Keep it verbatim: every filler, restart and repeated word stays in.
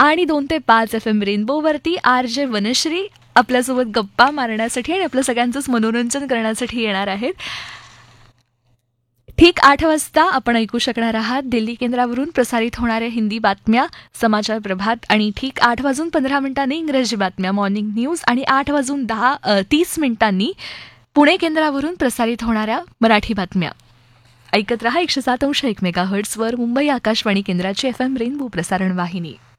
आणि दोन ते पाच F M रेनबोवरती R J Vanashree आपल्यासोबत गप्पा मारण्यासाठी आणि आपलं सगळ्यांचंच मनोरंजन करण्यासाठी येणार आहेत. ठीक आठ वाजता आपण ऐकू शकणार आहात दिल्ली केंद्रावरून प्रसारित होणाऱ्या हिंदी बातम्या समाचार प्रभात, आणि ठीक आठ वाजून पंधरा मिनिटांनी इंग्रजी बातम्या मॉर्निंग न्यूज, आणि आठ वाजून दहा तीस मिनिटांनी पुणे केंद्रावरून प्रसारित होणाऱ्या मराठी बातम्या. ऐकत रहा एकशे सात अंश एक मेगा हर्ट्सवर मुंबई आकाशवाणी केंद्राची एफ एम रेनबो प्रसारण वाहिनी.